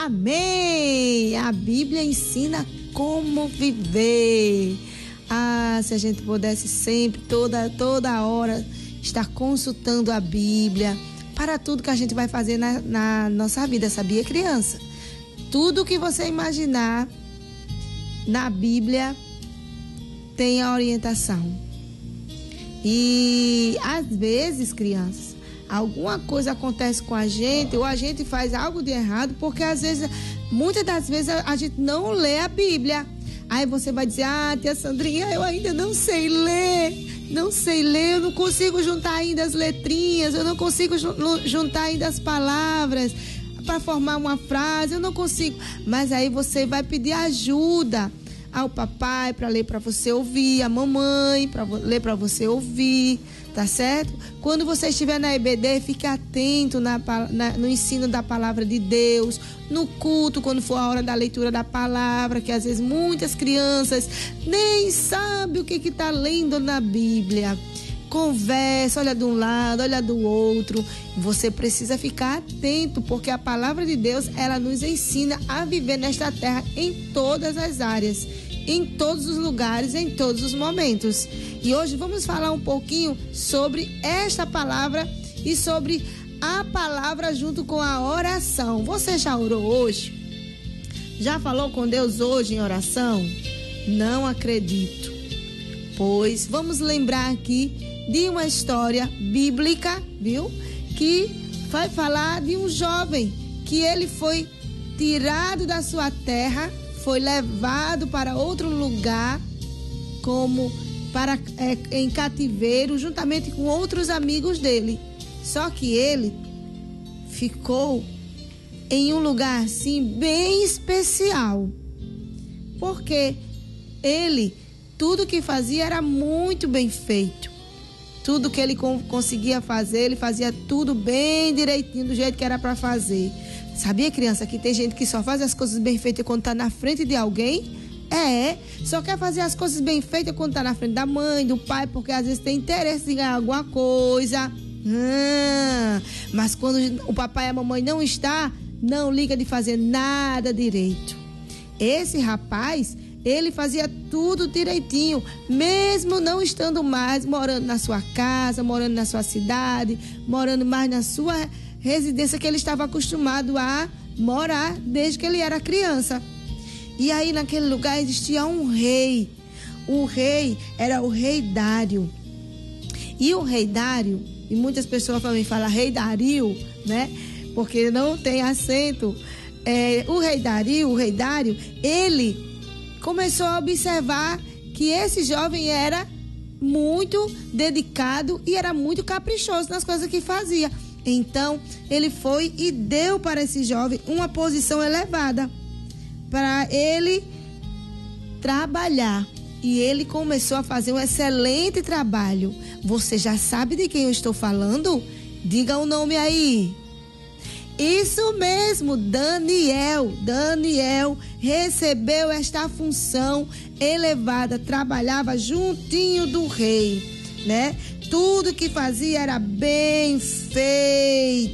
Amém! A Bíblia ensina como viver. Se a gente pudesse sempre, toda hora, estar consultando a Bíblia para tudo que a gente vai fazer na nossa vida, sabia, criança? Tudo que você imaginar na Bíblia tem a orientação. E às vezes, crianças, alguma coisa acontece com a gente ou a gente faz algo de errado porque às vezes, muitas das vezes a gente não lê a Bíblia. Aí você vai dizer, tia Sandrinha, eu ainda não sei ler, eu não consigo juntar ainda as letrinhas, eu não consigo juntar ainda as palavras para formar uma frase, eu não consigo. Mas aí você vai pedir ajuda ao papai para ler para você ouvir, a mamãe para ler para você ouvir, tá certo? Quando você estiver na EBD, fique atento no ensino da palavra de Deus, no culto, quando for a hora da leitura da palavra, que às vezes muitas crianças nem sabem o que está lendo na Bíblia. Conversa, olha de um lado, olha do outro. Você precisa ficar atento, porque a palavra de Deus, ela nos ensina a viver nesta terra em todas as áreas, em todos os lugares, em todos os momentos. E hoje vamos falar um pouquinho sobre esta palavra e sobre a palavra junto com a oração. Você já orou hoje? Já falou com Deus hoje em oração? Não acredito. Pois vamos lembrar aqui de uma história bíblica, viu? Que vai falar de um jovem que ele foi tirado da sua terra, foi levado para outro lugar em cativeiro, juntamente com outros amigos dele. Só que ele ficou em um lugar assim bem especial, porque tudo que fazia era muito bem feito. Tudo que ele conseguia fazer, ele fazia tudo bem direitinho, do jeito que era para fazer. Sabia, criança, que tem gente que só faz as coisas bem feitas quando tá na frente de alguém? Só quer fazer as coisas bem feitas quando tá na frente da mãe, do pai, porque às vezes tem interesse em ganhar alguma coisa. Mas quando o papai e a mamãe não está, não liga de fazer nada direito. Esse rapaz, ele fazia tudo direitinho, mesmo não estando mais morando na sua casa, morando na sua cidade, morando mais na sua residência que ele estava acostumado a morar desde que ele era criança. E aí naquele lugar existia um rei. O rei era o rei Dário. E o rei Dário, e muitas pessoas também falam rei Dario, né? Porque não tem acento. O rei Dário, ele começou a observar que esse jovem era muito dedicado e era muito caprichoso nas coisas que fazia. Então, ele foi e deu para esse jovem uma posição elevada para ele trabalhar. E ele começou a fazer um excelente trabalho. Você já sabe de quem eu estou falando? Diga o nome aí. Isso mesmo, Daniel. Daniel recebeu esta função elevada, trabalhava juntinho do rei, né? Tudo que fazia era bem feito.